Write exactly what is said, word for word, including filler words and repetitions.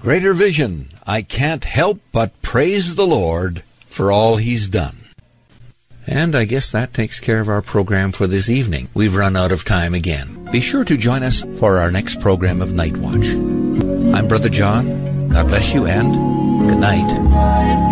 Greater Vision, I can't help but praise the Lord for all He's done. And I guess that takes care of our program for this evening. We've run out of time again. Be sure to join us for our next program of Night Watch. I'm Brother John. God bless you and good night.